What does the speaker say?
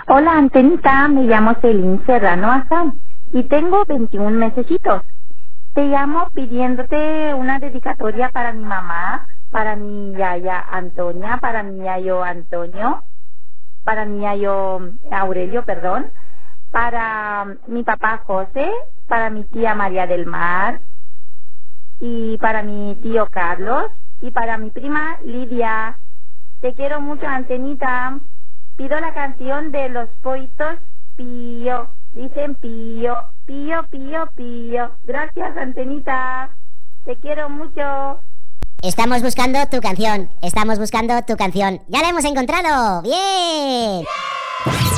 Hola, Antenita, me llamo Celín Serrano Azán y tengo 21 mesecitos. Te llamo pidiéndote una dedicatoria para mi mamá, para mi yaya Antonia, para mi yayo Antonio, para mi yayo Aurelio, perdón, para mi papá José, para mi tía María del Mar y para mi tío Carlos y para mi prima Lidia. Te quiero mucho, Antenita. Pido la canción de los Poitos Pío. Dicen Pío, Pío, Pío, Pío. Gracias, Antenita. Te quiero mucho. Estamos buscando tu canción. Estamos buscando tu canción. ¡Ya la hemos encontrado! ¡Bien!